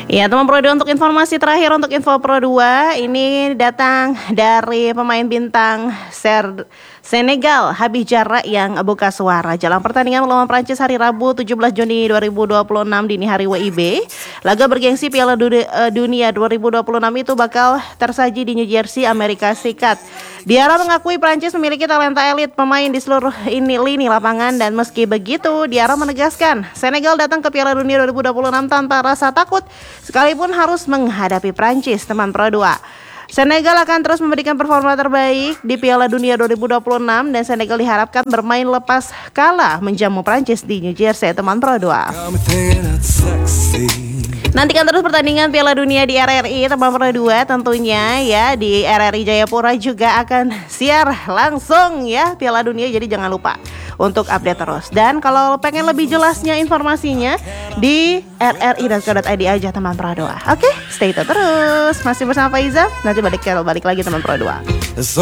Ya teman Pro 2, untuk informasi terakhir untuk info Pro 2 ini datang dari pemain bintang Senegal Habib Diarra yang buka suara jelang pertandingan melawan Prancis hari Rabu 17 Juni 2026 dini hari WIB. Laga bergengsi Piala Dunia 2026 itu bakal tersaji di New Jersey, Amerika Serikat. Diarra mengakui Prancis memiliki talenta elit pemain di seluruh lini lapangan, dan meski begitu Diarra menegaskan Senegal datang ke Piala Dunia 2026 tanpa rasa takut sekalipun harus menghadapi Prancis. Teman Pro 2, Senegal akan terus memberikan performa terbaik di Piala Dunia 2026 dan Senegal diharapkan bermain lepas kalah menjamu Prancis di New Jersey. Teman Pro 2, nantikan terus pertandingan Piala Dunia di RRI teman Pro 2 tentunya ya. Di RRI Jayapura juga akan siar langsung ya Piala Dunia, jadi jangan lupa untuk update terus. Dan kalau pengen lebih jelasnya informasinya di rri.co.id aja teman Pro 2. Oke, stay tune terus. Masih bersama Faiza, nanti balik lagi teman Pro 2.